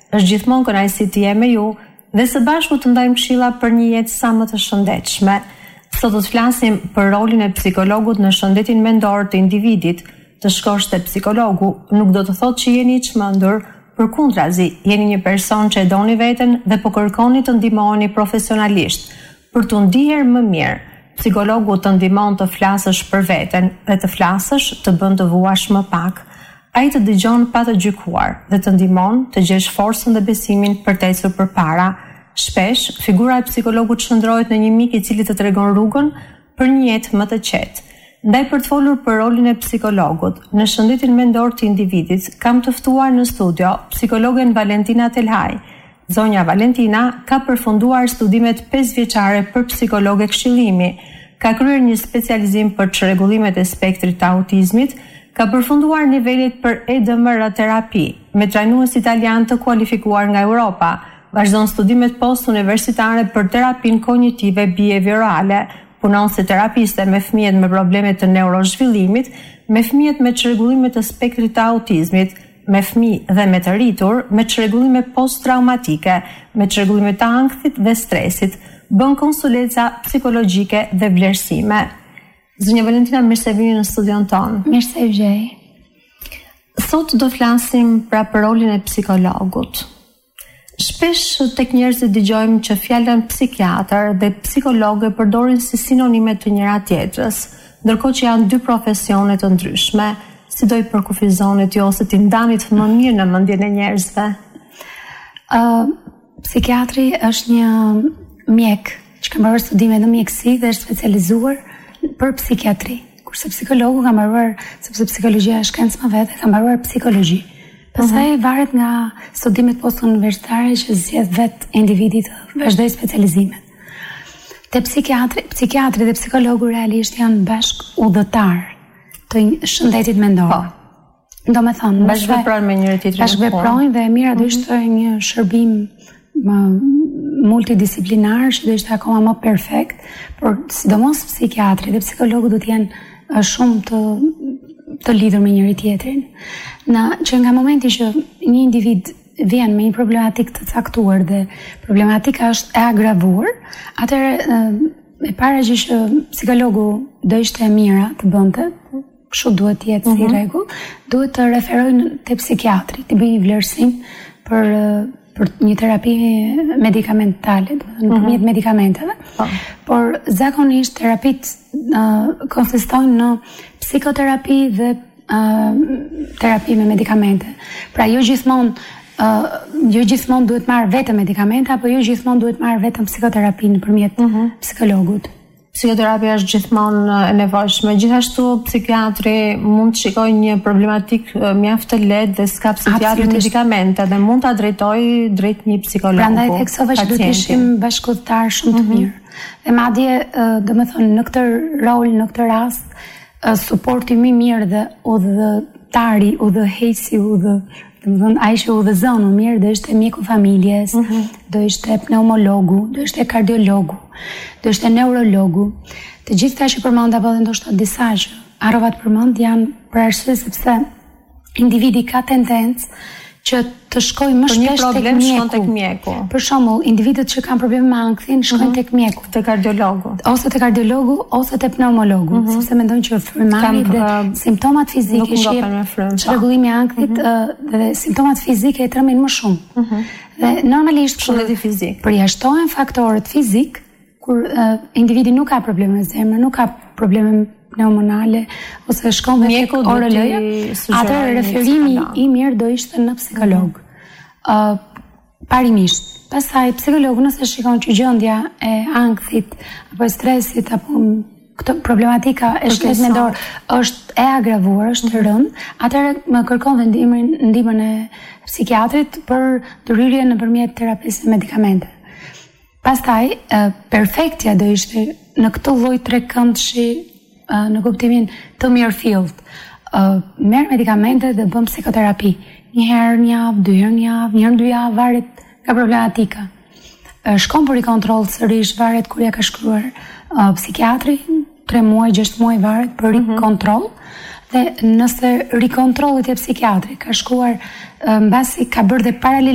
Është gjithmonë kënaqësi time me ju dhe së bashku të ndajmë këshilla për një jetë sa më të shëndetshme. Sot do të flasim për rolin e psikologut në shëndetin mendor të individit. Të shkosh te psikologu nuk do të thotë që jeni i çmendur, përkundrazi, jeni një person që e doni veten dhe po kërkoni të ndihmoheni profesionalisht për të ndiher më mirë. Psikologu të ndihmon të flasësh për veten dhe të flasësh të bën të vuash më pak. Ai të dëgjon pa të gjykuar dhe të ndihmon të gjesh forcën dhe besimin për të ecur përpara. Shpesh, figura e psikologut shndrohet në një mik i cili të tregon rrugën për një jetë më të qetë. Ndaj për të folur për rolin e psikologut në shëndetin mendor të individit, kam të ftuar në studio psikologen Valentina Telhaj. Zonja Valentina ka përfunduar studimet 5-vjeçare për psikologe këshillimi, ka kryer një specializim për çrregullimet e spektrit të autizmit, ka përfunduar nivelet për EDMR terapi me trajnues italian të kualifikuar nga Europa, vazhdon studimet post-universitare për terapin kognitive behaviorale, punon si terapiste me fëmijët me probleme të neurozhvillimit, me fëmijët me çrregullime të spektrit të autizmit, me fëmijë dhe me të rritur me çrregullime post-traumatike, me çrregullime të ankthit dhe stresit, bën konsulenca psikologjike dhe vlerësime. Zonja Valentina, mirë se vini në studion tonë. Mirë se vjej. Sot do flasim pra për rolin e psikologut. Shpesh tek njerëzit dëgjojmë që fjalën psikiatër dhe psikolog e përdorin si sinonime të njëra tjetrës, ndërkohë që janë dy profesione të ndryshme. Si do i përkufizonit ju ose t'i ndanit më mirë në mendjen e njerëzve? Psikiatri është një mjek që ka mbaruar studime në mjekësi dhe është specializuar për psikiatri. Kurse psikologu ka mbaruar, sepse psikologjia është shkencë më vetë, ka mbaruar psikologji. Pastaj varet nga studimet post-universitare që zgjedh vetë individi të vazhdojë specializimin. Te psikiatri dhe psikologu realisht janë bashk udhëtar të shëndetit mendor. Domethënë, bashkëveprojnë me njëri tjetrin. Bashkëveprojnë dhe mira do ishte një shërbim multidisiplinar që do ishte akoma më perfekt, por sidomos psikiatri dhe psikologu do të jenë shumë të lidhur me njëri tjetrin. Që nga momenti që një individ vjen me një problematik të caktuar dhe problematika është e agravuar, atëherë e para gjë që psikologu do ishte e mira të bënte, kështu duhet të jetë si rregull, duhet të referojnë te psikiatri, të bëjë një vlerësim për një terapi medikamentale, nëpërmjet medikamenteve. Por zakonisht terapitë konsistojnë në psikoterapi dhe terapi me medikamente. Pra jo gjithmonë duhet marrë vetëm medikamente, apo jo gjithmonë duhet marrë vetëm psikoterapi nëpërmjet psikologut. Psikoterapia është gjithmonë e nevojshme. Gjithashtu psikiatri mund të shikojë një problematik mjaft të lehtë dhe s'ka psikiatri medikamente dhe mund ta drejtojë drejt një psikologu. Prandaj theksova që duhet të ishim bashkëudhëtar shumë të mirë. Dhe madje, domethënë, në këtë rol, në këtë rast, suporti më i mirë dhe udhëtari, udhëheqësi, domethënë ai që udhëzon më mirë do ishte mjeku familjes, do ishte pneumologu, do ishte kardiologu, do ishte neurologu. Të gjitha që përmenda, apo ndoshta disa që harrova të përmend janë për arsye sepse individi ka tendencë që të shkojë më shpesh tek mjeku. Për shembull, individët që kanë probleme me ankthin shkojnë tek mjeku, te kardiologu, ose te pneumologu, sepse mendojnë që frymari dhe simptomat fizike çrregullimi i ankthit dhe simptomat fizike e trembin më shumë. Dhe normalisht shëndeti fizik përjashtohen faktorët fizik kur individi nuk ka probleme me zemrën, nuk ka probleme pneumonale ose shkon me oroloja, atëherë referimi i mirë do ishte në psikolog. Parimisht. Pastaj psikologu nëse shikon që gjendja e ankthit apo e stresit apo këtë problematika e shëndetit mendor është e agravuar, është e rëndë, atëherë më kërkon ndihmën e psikiatrit për ndryrje nëpërmjet terapisë me medikamente. Pastaj perfektja do ishte në këtë lloj trekëndshi në kuptimin të mirëfillt. Merr medikamente dhe bën psikoterapi. Një herë në javë, 2 herë në javë, 1 herë në 2 javë, varet nga problematika. Shkon për rikontroll sërish, varet kur ja ka shkruar psikiatri, 3 muaj, 6 muaj varet për rikontroll. Dhe nëse rikontrollit e psikiatri ka shkuar mbasi ka bërë dhe paralel